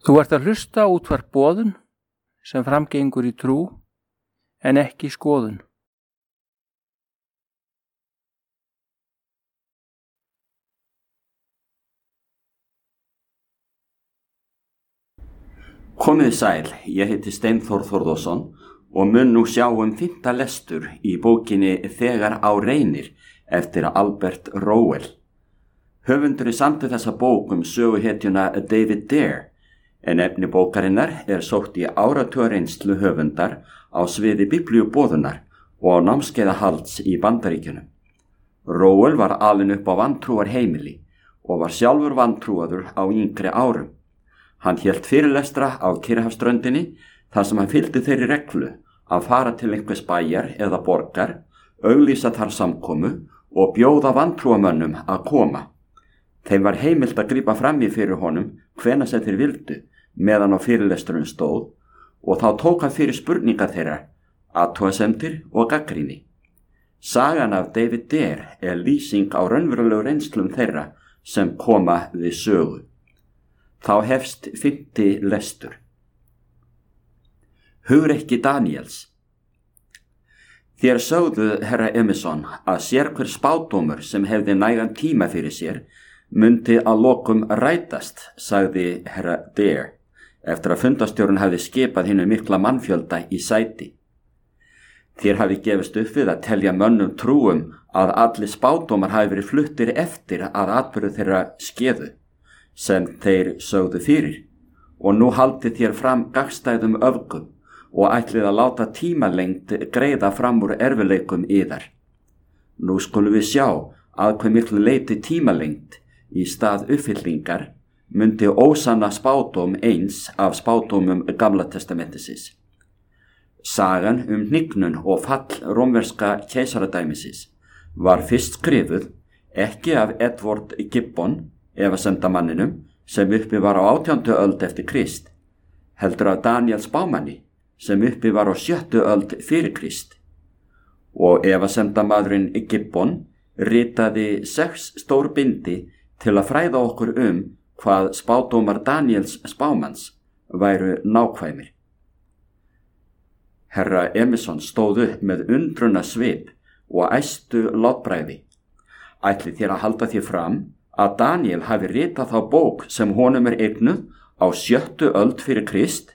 Þú ert að hlusta á útvarp Boðun sem framgengur í trú en ekki skoðun. Komið sæl, ég heiti Steinþór Þórðarsson og mun nú sjá 5. lestur í bókinni Þegar á reynir eftir Albert Rowell. Höfundurinn samdi þessa bók söguhetjuna David Dare, en efni bókarinnar sótt í áratugareynslu höfundar á sviði biblíuboðunar og á námskeiðahalds í Bandaríkjunum. Rowell var alinn upp á vantrúarheimili og var sjálfur vantrúaður á yngri árum. Hann hélt fyrirlestra á Kyrrahafsströndinni þar sem hann fylgdi þeirri reglu að fara til einhvers bæjar eða borgar, auglýsa þar samkomu og bjóða vantrúamönnum að koma. Þeim var heimilt að grípa fram í fyrir honum hvenær sem þeir vildu meðan á fyrirlesturinn stóð og þá tók hann fyrir spurningar þeirra, athugasemdir og gagnrýni. Sagan af David Dare lýsing á raunverulegu reynslum þeirra sem koma við sögu. Þá hefst 5. lestur. Hugrekki Daníels. Þér sögðu, herra Emerson, að sérhver spádómur sem hefði nægan tíma fyrir sér mundi að lokum rætast, sagði herra Dare, eftir að fundarstjórinn hafði skipað hinu mikla mannfjölda í sæti. Þér hafi gefist upp við að telja mönnum trúum að allir spádómar hafi verið fluttir eftir að atburður þeirra skeðu, sem þeir sögðu fyrir, og nú haldið þér fram gagnstæðum öfgum og ætlið að láta tímalengd greiða fram úr erfiðleikum yðar. Nú skulum við sjá að hve miklu leyti tímalengd í stað uppfyllingar mundi ósanna spádóm eins af spádómum Gamla testamentisins. Sagan hnignun og fall rómverska keisaradæmisins var fyrst skrifuð ekki af Edward Gibbon, efasemdamanninum, sem uppi var á 18. öld eftir Krist, heldur af Daniel spámanni, sem uppi var á 7. öld fyrir Krist. Og efasemdamadurinn Gibbon ritaði 6 stór bindi til að fræða okkur hvað spádómar Daniels spámanns væru nákvæmir. Herra Emerson stóð upp með undruna svip og æstu látbragði. Ætlið þér að halda þér fram að Daniel hafi ritað þá bók sem honum eignuð á 7. öld fyrir Krist?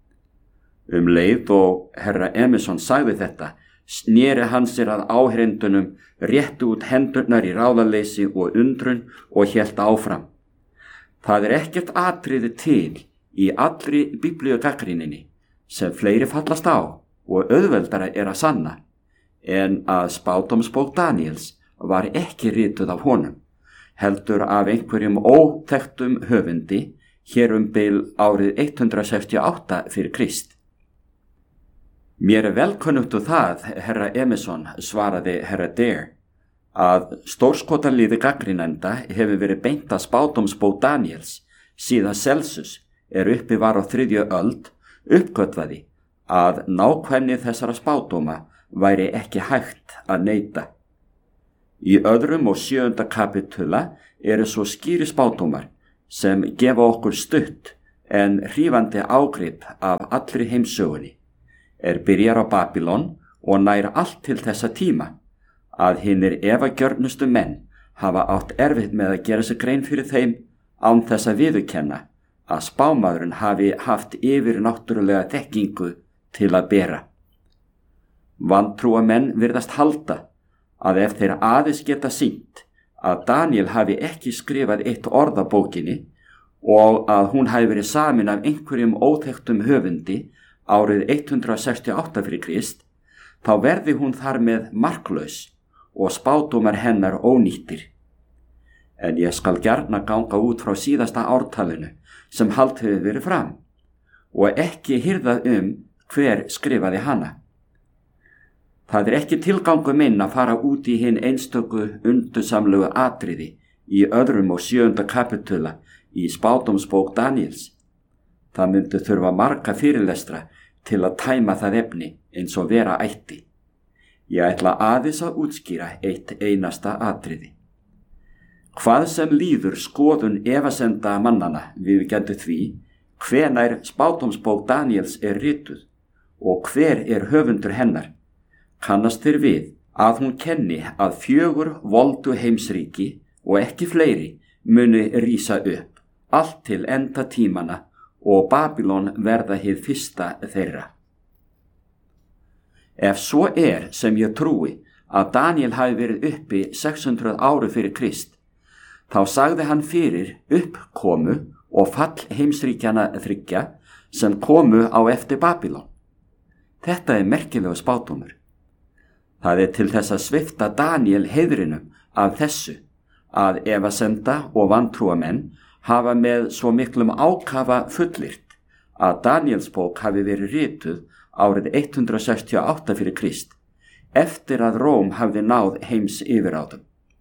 Leið og herra Emerson sagði þetta, sneri hann sér að áheyrendunum, rétti út hendurnar í ráðaleysi og undrun og hélt áfram. Það ekkert atriði til í allri biblíugagnrýninni sem fleiri fallast á og auðveldara að sanna, en að spádómsbók Daniels var ekki rituð af honum, heldur af einhverjum óþekktum höfundi hér bil árið 168 fyrir Krist. Mér velkunnugt það, herra Emerson, svaraði herra Dare, að stórskotarliði gagnrýnenda hefur verið beint að spádómsbók Daniels síðan Celsus uppi var á 3. öld uppgötvaði að nákvæmni þessara spádóma væri ekki hægt að neita. Í 2. og 7. kapitula svo skýri spádómar sem gefa okkur stutt en hrífandi ágrip af allri heimsögunni, byrjar á Babylon og nær allt til þessa tíma, að hinir efagjörnustu menn hafa átt erfitt með að gera sig grein fyrir þeim án þess að viðurkenna að spámaðurinn hafi haft yfirnáttúrulega þekkingu til að bera. Vantrúamenn virðast halda að ef þeir aðeins geta sýnt að Daniel hafi ekki skrifað eitt orð af bókinni og að hún hafi verið samin af einhverjum óþekktum höfundi árið 168 fyrir Krist, þá verði hún þar með marklaus og spádómar hennar ónýttir. En ég skal gjarna ganga út frá síðasta ártalinu sem haldið hefur verið fram og ekki hirðað hver skrifaði hana. Það ekki tilgangur minn að fara út í hinn einstöku undursamlegu atriði í 2. og 7. kapitula í spádómsbók Daniels. Það myndi þurfa marga fyrirlestra til að tæma það efni eins og vera ætti. Ég ætla aðeins að útskýra eitt einasta atriði. Hvað sem líður skoðun efasemda mannana viðurkenndi því hvenær spádómsbók Daníels rituð og hver höfundur hennar, kannast þeir við að hún kenni að 4 voldu heimsríki og ekki fleiri muni rísa upp, allt til enda tímana og Babylon verða hið fyrsta þeirra. Ef svo sem ég trúi að Daníel hafi verið uppi 600 áru fyrir Krist, þá sagði hann fyrir uppkomu og fall heimsríkjana 3 sem komu á eftir Babylon. Þetta merkilegur spádómur. Það til þess að svipta Daníel heiðrinum af þessu að efasemda og vantrúamenn hafa með svo miklum ákafa fullyrt að Daníelsbók hafi verið rituð árið 168 fyrir Krist, eftir að Róm hafði náð heims yfirráðum.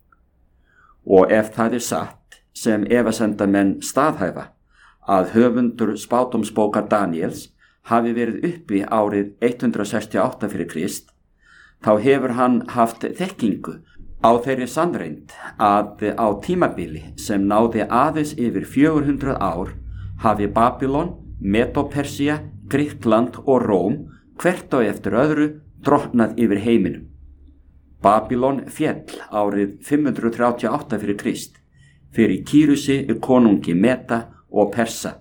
Og ef það satt sem efasemdamenn staðhæfa að höfundur spádómsbókar Daníels hafi verið uppi árið 168 fyrir Krist, þá hefur hann haft þekkingu á þeirri sannreind að á tímabili sem náði aðeins yfir 400 ár hafi Babylon, Medo-Persía, Grikkland og Róm hvert á eftir öðru drottnað yfir heiminum. Babylon féll árið 538 fyrir Krist fyrir Kírusi konungi Meda og Persa.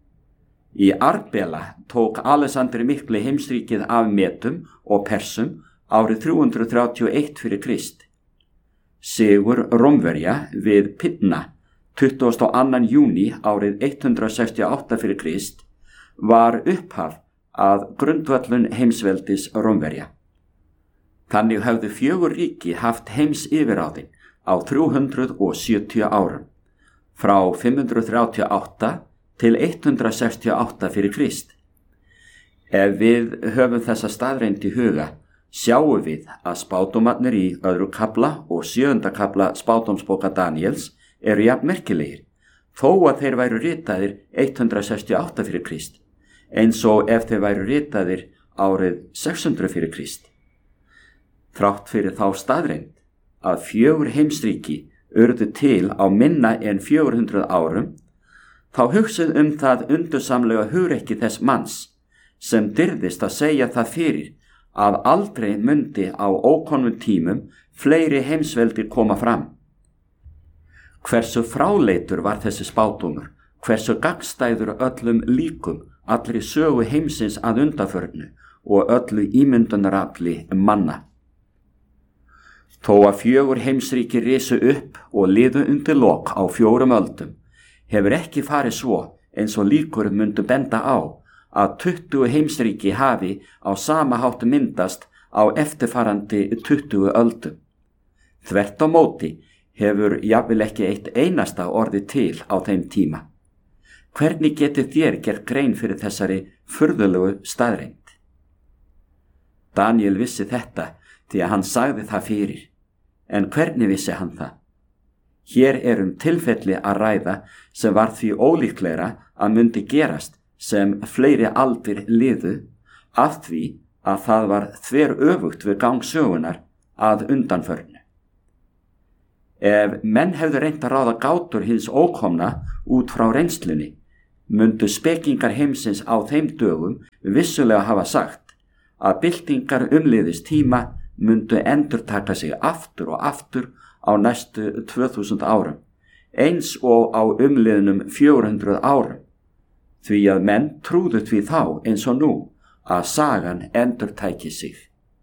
Í Arbela tók Alexander mikli heimsríkið af Medum og Persum árið 331 fyrir Krist. Sigur Rómverja við Pydna 22. júní árið 168 fyrir Krist var upphaf að grundvöllun heimsveldis Rómverja. Þannig höfðu 4 ríki haft heims yfirráðin á 370 árum, frá 538 til 168 fyrir Krist. Ef við höfum þessa staðreind í huga, sjáum við að spádómarnir í 2. kafla og 7. kafla spádómsbókar Daníels jafn merkilegir, þó að þeir væru ritaðir 168 fyrir Krist, eins og ef þeir væru ritaðir árið 600 fyrir Krist. Þrátt fyrir þá staðreind að 4 heimsríki urðu til á minna en 400 árum, þá hugsið það undursamlega hugrekki þess manns sem dirðist að segja það fyrir að aldrei mundi á ókomnum tímum fleiri heimsveldir koma fram. Hversu fráleitur var þessi spádómur, hversu gagnstæður öllum líkum, allri sögu heimsins að undanförnu og öllu ímyndunarafli manna. Þó að 4 heimsríki risu upp og liðu undir lok á 4 öldum, hefur ekki farið svo eins og líkur myndu benda á að 20 heimsríki hafi á sama hátt myndast á eftirfarandi 20 öldum. Þvert á móti hefur jafnvel ekki eitt einasta orðið til á þeim tíma. Hvernig getið þér gert grein fyrir þessari furðulegu staðreind? Daníel vissi þetta því að hann sagði það fyrir, en hvernig vissi hann það? Hér tilfelli að ræða sem var því ólíklegra að myndi gerast sem fleiri aldir liðu, af því að það var þveröfugt við gang sögunar að undanförnu. Ef menn hefðu reynt að ráða gátur hins ókomna út frá reynslunni, mundu spekingar heimsins á þeim dögum vissulega hafa sagt að byltingar umliðis tíma mundu endurtaka sig aftur og aftur á næstu 2000 árum, eins og á umliðnum 400 árum, því að menn trúðu því þá eins og nú að sagan endurtæki sig.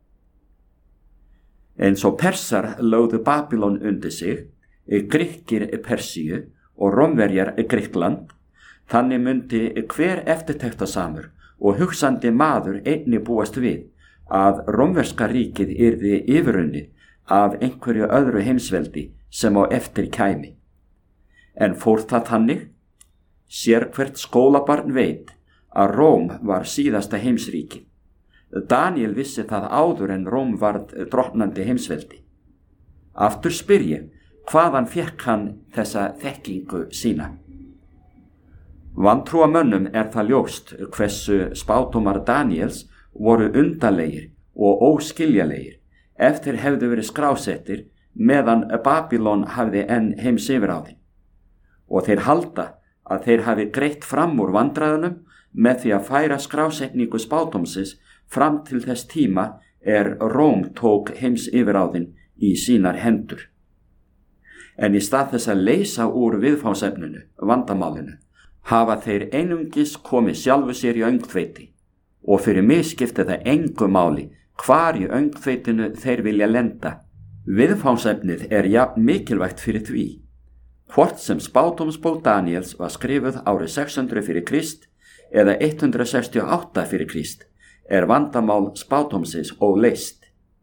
Eins og Persar lögðu Babylon undir sig, Grikkir Persíu og Rómverjar Grikkland, þannig mundi hver eftirtektarsamur og hugsandi maður einnig búast við að rómverska ríkið yrði yfirunnið af einhverju öðru heimsveldi sem á eftir kæmi. En fór það þannig? Sérhvert skólabarn veit að Róm var síðasta heimsríki. Daníel vissi það áður en Róm varð drottnandi heimsveldi. Aftur spyr ég, hvaðan fékk hann þessa þekkingu sína? Vantrúamönnum það ljóst hversu spádómar Daníels voru undarlegir og óskiljalegir ef þeir hefðu verið skrásettir meðan Babylon hafði enn heims yfiráðin. Og þeir halda að þeir hafi greitt fram úr vandræðunum með því að færa skrásetningu spádómsins fram til þess tíma Róm tók heims yfiráðin í sínar hendur. En í stað þess að leysa úr viðfangsefninu, vandamálinu, hafa þeir einungis komið sjálfu sér í öngþveiti og fyrir mig skipti það engu máli hvar í öngþveitinu þeir vilja lenda. Viðfangsefnið jafn mikilvægt fyrir því. Hvort sem spádómsbók Daníels var skrifuð árið 600 fyrir Krist eða 168 fyrir Krist vandamál spádómsins óleyst.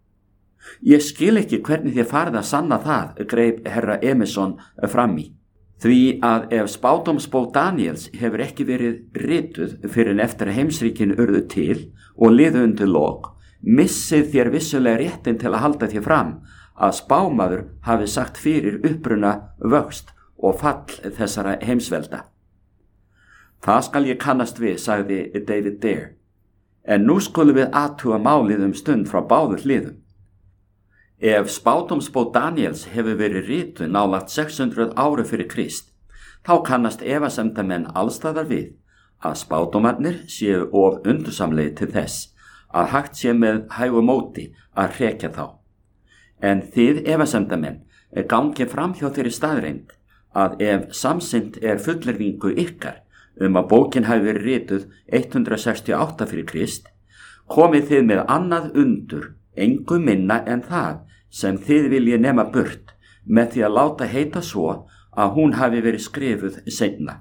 Ég skil ekki hvernig þið farið að sanna það, greip herra Emerson fram í. Því að ef spádómsbók Daníels hefur ekki verið rituð fyrir en eftir að heimsríkin urðu til og liðu undir lok, missið þér vissulega réttin til að halda þér fram að spámaður hafi sagt fyrir uppruna, vöxt og fall þessara heimsvelda. Það skal ég kannast við, sagði David Dare. En nú skulum við athuga málið stund frá báðum hliðum. Ef spádómsbók Daníels hefur verið rituð nálægt 600 árum fyrir Krist, þá kannast efasemdamenn allstaðar við að spádómarnir séu of undursamlegir til þess að hægt sé með hægu móti að hrekja þá. En þið efasemdamenn gangi fram hjá þeirri staðreynd að ef samsynt fullyrðingu ykkar að bókin hafi verið rituð 168 fyrir Krist, komið þið með annað undur, engu minna en það sem þið viljið nema burt með því að láta heita svo að hún hafi verið skrifuð seinna.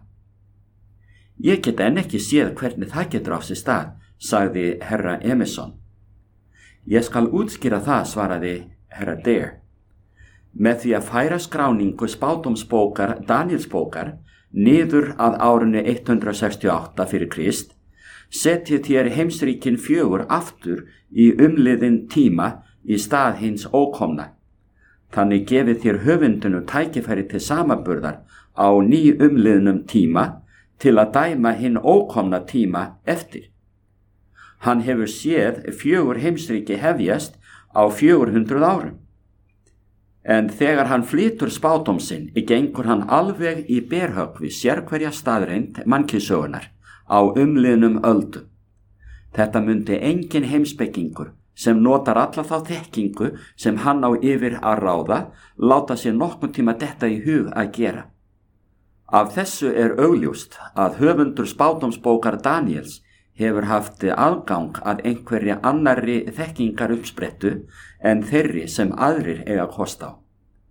Ég get enn ekki séð hvernig það getur á sér stað, sagði herra Emerson. Ég skal útskýra það, svaraði herra Dare. Með því að færa skráningu spádómsbókar Daníelsbókar niður að árinu 168 fyrir Krist, setjið þér heimsríkin 4 aftur í umliðin tíma í stað hins ókomna. Þannig gefið þér höfundunum tækifæri til samanburðar á umliðnum tíma til að dæma hinn ókomna tíma eftir. Hann hefur séð 4 heimsríki hefjast á 400 árum. En þegar hann flytur spádómsinn, gengur hann alveg í berhögg við sérhverja staðreynd mannkynssögunnar á umliðnum öldum. Þetta mundi engin heimspekingur sem notar alla þá þekkingu sem hann á yfir að ráða, láta sér nokkurn tíma detta í hug að gera. Af þessu augljóst að höfundur spádómsbókar Daníels hefur haft aðgang að einhverja annarri þekkingar uppsprettu en þeirri sem aðrir eiga kost á.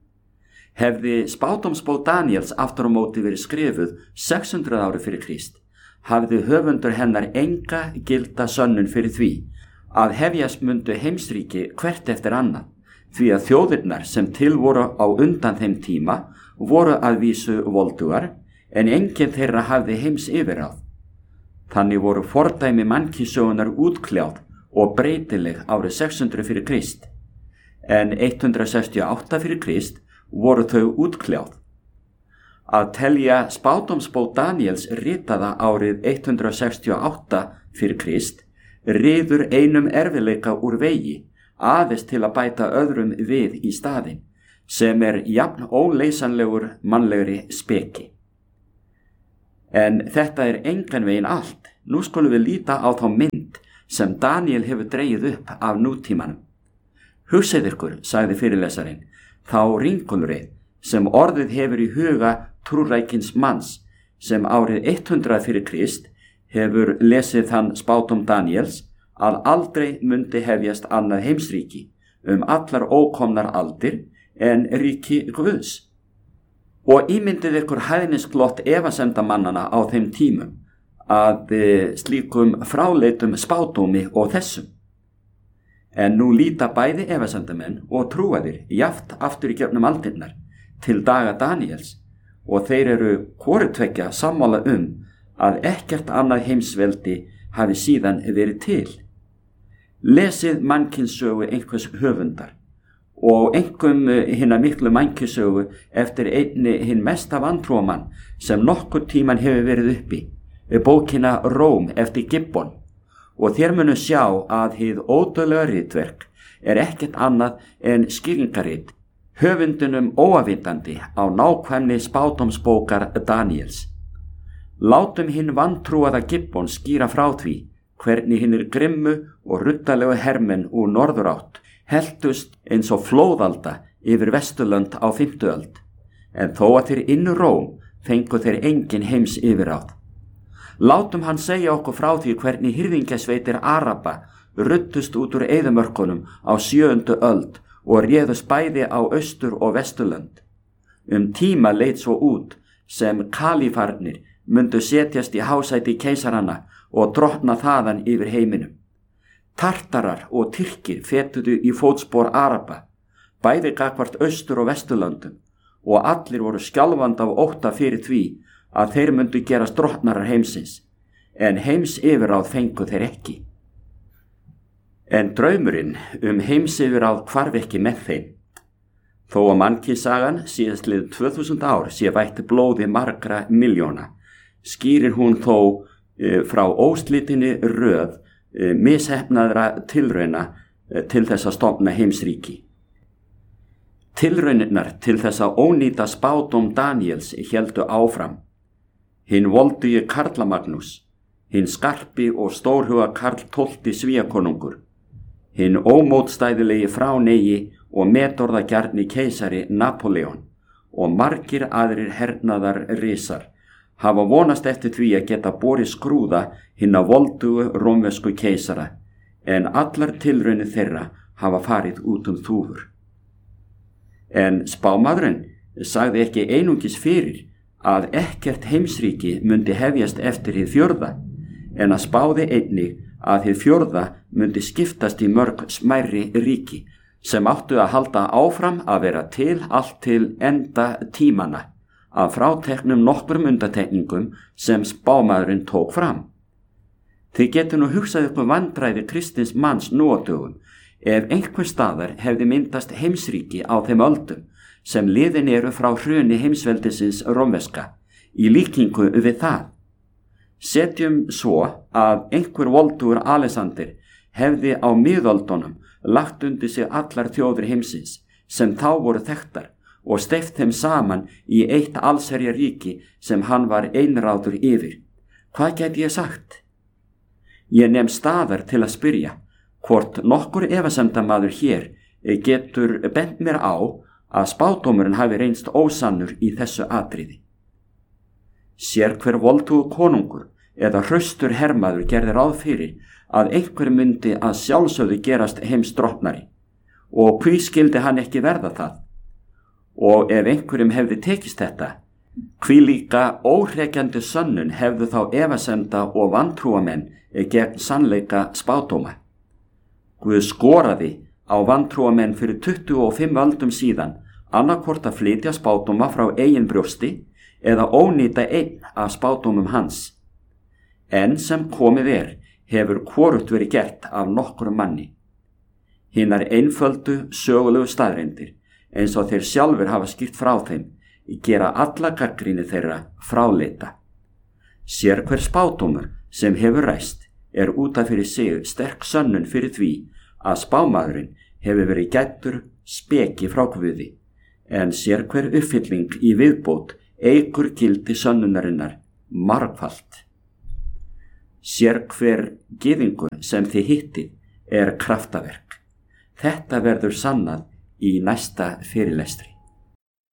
Hefði spádómsbók Daníels aftur á móti verið skrifuð 600 ári fyrir Krist, hafði höfundur hennar enga gilda sönnun fyrir því að hefjast mundu heimsríki hvert eftir annað, því að þjóðirnar sem til voru á undan þeim tíma voru að vísu voldugar, en enginn þeirra hafði heims yfirráð. Þannig voru fordæmi mannkynssögunnar útkljáð og breytileg árið 600 fyrir Krist, en 168 fyrir Krist voru þau útkljáð. Að telja spádómsbók Daníels ritaða árið 168 fyrir Krist riður einum erfiðleika úr vegi, aðeins til að bæta öðrum við í staðinn, sem jafn óleysanlegur mannlegri speki. En þetta engan veginn allt. Nú skulum við líta á þá mynd sem Daníel hefur dregið upp af nútímanum. Hugsið ykkur, sagði fyrirlesarinn, þá ringulreið sem orðið hefur í huga trúrækins manns sem árið 100 fyrir Krist hefur lesið þann spádóm Daníels að aldrei mundi hefjast annað heimsríki allar ókomnar aldir en ríki Guðs. Og ímyndið ykkur hæðnisglott efasemdamannana á þeim tímum að slíkum fráleitum spádómi og þessum. En nú líta bæði efasemdamenn og trúaðir jafnt aftur í gegnum aldirnar til daga Daníels og þeir hvorutveggja sammála að ekkert annað heimsveldi hafi síðan verið til. Lesið mannkynssögu einhvers höfundar og einkum hinna miklu mannkynssögu eftir einni hinn mesta vantrúamann sem nokkur tíman hefur verið uppi, bókina Róm eftir Gibbon, og þér munu sjá að hið ódauðlega ritverk ekkert annað en skýringarit, höfundunum óafvitandi á nákvæmni spádómsbókar Daníels. Látum hinn vantrúaða Gibbon skýra frá því hvernig hinnir grimmu og ruddalegu hermenn úr norðurátt heltust eins og flóðalda yfir Vesturlönd á 5. öld, en þó að þeir ynnu Róm fengu þeir engin heims yfirráð. Látum hann segja okkur frá því hvernig hirðingjasveitir Araba ruddust út úr eyðimörkunum á 7. öld og réðust bæði á Austur- og Vesturlönd. Tíma leit svo út sem kalífarnir myndu setjast í hásæti keisaranna og drottna þaðan yfir heiminum. Tartarar og Tyrkir fetuðu í fótspor Araba, bæði gagnvart Austur- og Vesturlöndum, og allir voru skjálfandi af ótta fyrir því að þeir myndu gerast drottnarar heimsins, en heims yfirráð fengu þeir ekki. En draumurinn heimsyfirráð hvarf ekki með þeim. Þó að mannkynssagan síðastlið 2000 ár sé vætt blóði margra miljóna, skýrir hún þó frá óslitinni röð misheppnaðra tilrauna til þess að stofna heimsríki. Tilraunirnar til þess að ónýta spádóm Daníels héldu áfram. Hinn voldugi Karlamagnús, hinn skarpi og stórhuga Karl XII Svíakonungur, hinn ómótstæðilegi fránegi og metorðagjarni keisari Napoleon og margir aðrir hernaðar risar hafa vonast eftir því að geta borið skrúða hinna voldugu rómversku keisara, en allar tilraunir þeirra hafa farið út þúfur. En spámaðurinn sagði ekki einungis fyrir að ekkert heimsríki myndi hefjast eftir hið 4., en að spáði einnig að hið 4. myndi skiptast í mörg smærri ríki sem áttu að halda áfram að vera til allt til enda tímana, af fráteknum nokkrum undatekningum sem spámaðurinn tók fram. Þið getur nú hugsað ykkur vandræði kristins manns nú á dögum ef einhver staðar hefði myndast heimsríki á þeim öldum sem liðin eru frá hruni heimsveldisins rómverska, í líkingu við það. Setjum svo að einhver voldugur Alexander hefði á miðöldunum lagt undir sig allar þjóðir heimsins sem þá voru þekktar og steypt þeim saman í eitt allsherja ríki sem hann var einráður yfir. Hvað gæti ég sagt? Ég nem staðar til að spyrja hvort nokkur efasemdamaður hér getur bent mér á að spádómurinn hafi reynst ósannur í þessu atriði. Sér hver voldugur konungur eða hraustur hermaður gerði ráð fyrir að einhver myndi að sjálfsögðu gerast heimsdrottnari, og hví skildi hann ekki verða það? Og ef einhverjum hefði tekist þetta, hví líka óhrekjandi sönnun hefðu þá efasemda og vantrúamenn gegn sannleika spádóma. Guð skoraði á vantrúamenn fyrir 25 öldum síðan annarkvort að flytja spádóma frá eigin brjósti eða ónýta einn af spádómum hans. En sem komið hefur hvorugt verið gert af nokkrum manni. Hinar einföldu sögulegu staðreyndir, eins og þeir sjálfur hafa skýrt frá þeim, gera alla gagnrýni þeirra fráleita. Sér hver spádómur sem hefur ræst út af fyrir sig sterk sönnun fyrir því að spámaðurinn hefur verið gæddur speki frá Guði, en sér hver uppfylling í viðbót eykur gildi sönnunarinnar margfalt. Sér hver gyðingur sem þið hittið kraftaverk. Þetta verður sannað í næsta fyrirlestri.